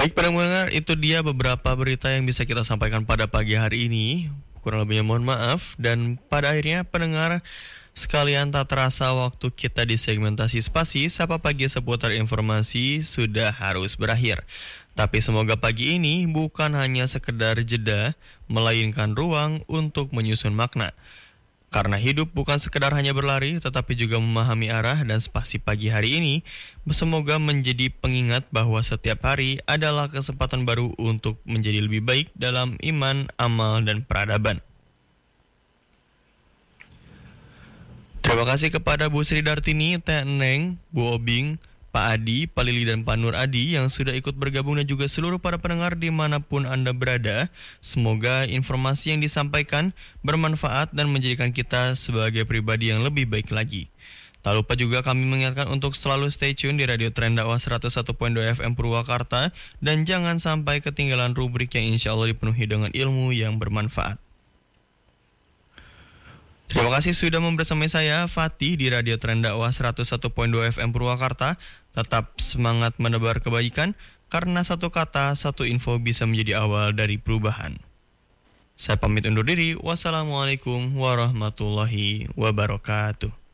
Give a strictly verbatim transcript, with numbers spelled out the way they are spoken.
Baik pendengar, itu dia beberapa berita yang bisa kita sampaikan pada pagi hari ini. Kurang lebihnya mohon maaf. Dan pada akhirnya pendengar sekalian, tak terasa waktu kita di segmentasi spasi Sapa Pagi seputar informasi sudah harus berakhir. Tapi semoga pagi ini bukan hanya sekedar jeda, melainkan ruang untuk menyusun makna. Karena hidup bukan sekedar hanya berlari, tetapi juga memahami arah, dan spasi pagi hari ini semoga menjadi pengingat bahwa setiap hari adalah kesempatan baru untuk menjadi lebih baik dalam iman, amal, dan peradaban. Terima kasih kepada Bu Sri Dartini, Teh Neng, Bu Obing, Pak Adi, Pak Lili, dan Pak Nur Adi yang sudah ikut bergabung, dan juga seluruh para pendengar dimanapun Anda berada. Semoga informasi yang disampaikan bermanfaat dan menjadikan kita sebagai pribadi yang lebih baik lagi. Tak lupa juga kami mengingatkan untuk selalu stay tune di Radio Tren Dakwah seratus satu koma dua F M Purwakarta, dan jangan sampai ketinggalan rubrik yang insya Allah dipenuhi dengan ilmu yang bermanfaat. Terima kasih sudah membersamai saya, Fatih, di Radio Tren Dakwah seratus satu koma dua F M Purwakarta. Tetap semangat menebar kebaikan, karena satu kata, satu info bisa menjadi awal dari perubahan. Saya pamit undur diri. Wassalamualaikum warahmatullahi wabarakatuh.